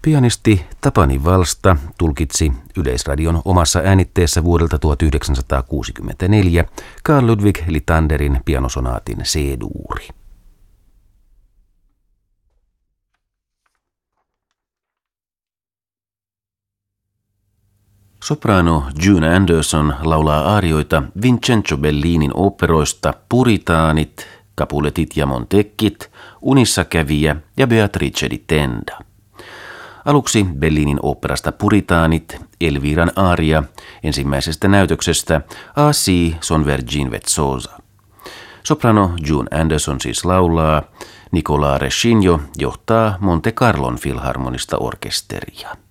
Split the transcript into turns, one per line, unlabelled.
Pianisti Tapani Valsta tulkitsi Yleisradion omassa äänitteessä vuodelta 1964 Carl Ludwig Litanderin pianosonaatin C-duuri. Soprano June Anderson laulaa aarioita Vincenzo Bellinin oopperoista Puritaanit, Capuletit ja Montecchit, Unissa kävijä ja Beatrice di Tenda. Aluksi Bellinin oopperasta Puritaanit, Elviran aaria ensimmäisestä näytöksestä Asi son vergine vezzosa. Soprano June Anderson siis laulaa, Nicola Rescigno johtaa Monte Carlon filharmonista orkesteria.